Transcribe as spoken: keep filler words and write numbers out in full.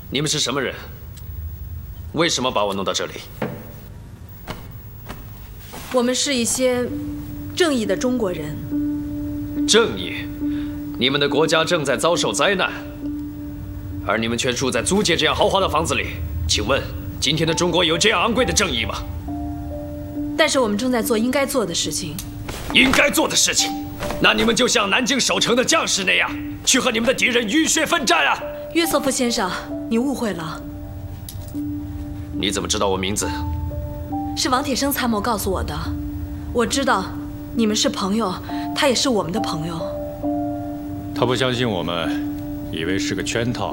你们是什么人？为什么把我弄到这里？ 我们是一些正义的中国人。 正义？你们的国家正在遭受灾难，而你们却住在租界这样豪华的房子里。请问，今天的中国有这样昂贵的正义吗？ 但是我们正在做应该做的事情。 应该做的事情？那你们就像南京守城的将士那样，去和你们的敌人浴血奋战啊！ 约瑟夫先生，你误会了。 你怎么知道我名字？ 是王铁生参谋告诉我的。我知道你们是朋友，他也是我们的朋友。 他不相信我们，以为是个圈套。